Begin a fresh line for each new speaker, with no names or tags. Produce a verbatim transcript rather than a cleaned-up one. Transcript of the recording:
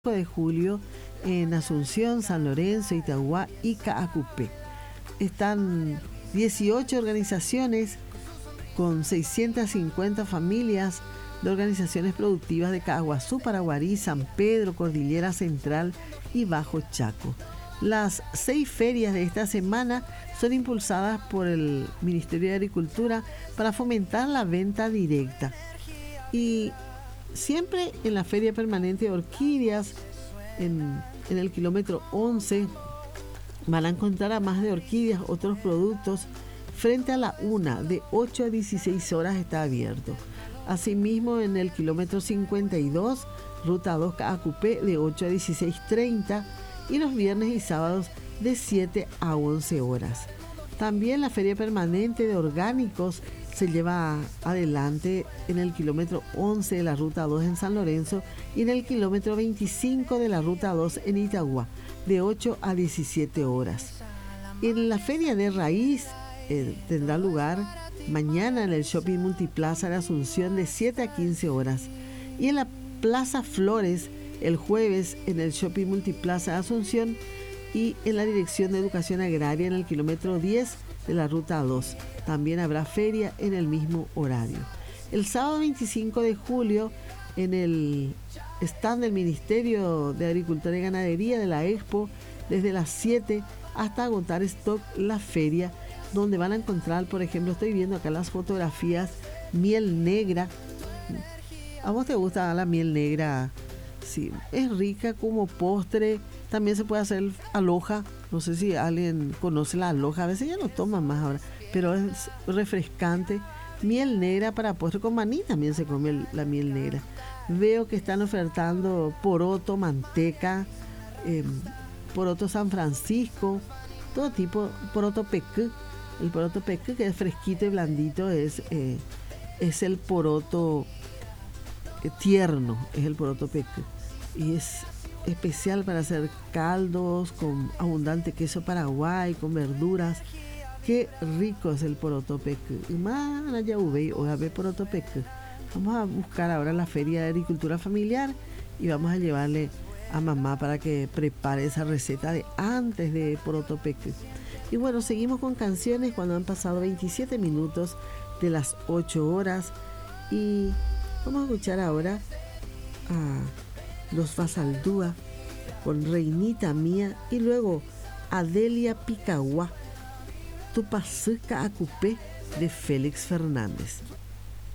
de julio en Asunción, San Lorenzo, Itagua y Caacupé. Están dieciocho organizaciones con seiscientas cincuenta familias de organizaciones productivas de Caaguazú, Paraguarí, San Pedro, Cordillera Central y Bajo Chaco. Las seis ferias de esta semana son impulsadas por el Ministerio de Agricultura para fomentar la venta directa. Y siempre en la Feria Permanente de Orquídeas, en, en el kilómetro once, van a encontrar, a más de orquídeas, otros productos. Frente a la una, de ocho a dieciséis horas está abierto. Asimismo, en el kilómetro cincuenta y dos, ruta dos Caacupé, de ocho a dieciséis treinta, y los viernes y sábados de siete a once horas. También la Feria Permanente de Orgánicos se lleva adelante en el kilómetro once de la ruta dos en San Lorenzo y en el kilómetro veinticinco de la ruta dos en Itagua, de ocho a diecisiete horas. En la Feria de Raíz eh, tendrá lugar mañana en el Shopping Multiplaza de Asunción de siete a quince horas, y en la Plaza Flores el jueves en el Shopping Multiplaza de Asunción, y en la Dirección de Educación Agraria en el kilómetro diez de la ruta dos. También habrá feria en el mismo horario. El sábado veinticinco de julio, en el stand del Ministerio de Agricultura y Ganadería de la Expo, desde las siete hasta agotar stock, la feria, donde van a encontrar, por ejemplo, estoy viendo acá las fotografías, miel negra. ¿A vos te gusta la miel negra? Sí, es rica como postre. También se puede hacer aloja. No sé si alguien conoce la aloja. A veces ya no toman más ahora, pero es refrescante. Miel negra para postre. Con maní también se come el, la miel negra. Veo que están ofertando poroto, manteca, eh, poroto San Francisco, todo tipo. Poroto pequé. El poroto pequé, que es fresquito y blandito, es, eh, es el poroto eh, tierno. Es el poroto pequé. Y es especial para hacer caldos con abundante queso paraguay, con verduras. Qué rico es el poroto pequé. Vamos a buscar ahora la Feria de Agricultura Familiar y vamos a llevarle a mamá para que prepare esa receta de antes de poroto pequé. Y bueno, seguimos con canciones cuando han pasado veintisiete minutos de las ocho horas, y vamos a escuchar ahora a Los Basaldúa con Reinita Mía, y luego Adelia Picagua, Tupacú Caacupé, de Félix Fernández.